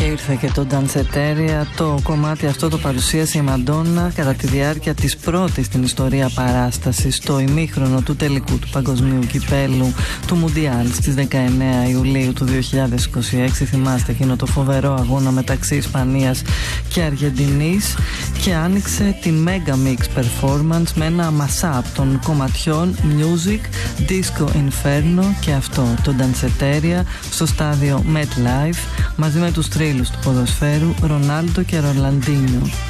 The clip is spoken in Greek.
ήρθε και το Danceteria. Το κομμάτι αυτό το παρουσίασε η Μαντόνα κατά τη διάρκεια της πρώτης στην ιστορία παράστασης στο ημίχρονο του τελικού του Παγκοσμίου Κυπέλου του Μουντιάλ στις 19 Ιουλίου του 2026. Θυμάστε εκείνο το φοβερό αγώνα μεταξύ Ισπανίας και Αργεντινής, και άνοιξε τη Mega Mix Performance με ένα mashup των κομματιών Music, Disco Inferno και αυτό το Danceteria στο στάδιο MetLife μαζί με τους θρύλους του ποδοσφαίρου Ρονάλντο και Ρολαντίνιο.